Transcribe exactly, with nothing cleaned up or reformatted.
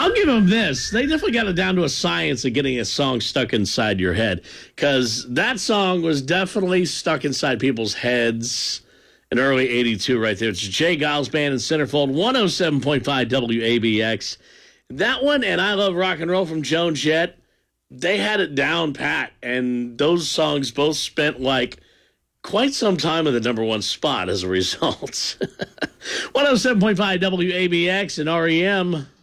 I'll give them this. They definitely got it down to a science of getting a song stuck inside your head, because that song was definitely stuck inside people's heads in early eighty-two right there. It's Jay Giles Band in Centerfold, one oh seven point five W A B X. That one and I Love Rock and Roll from Joan Jett, they had it down pat, and those songs both spent like quite some time in the number one spot as a result. one oh seven point five W A B X and R E M.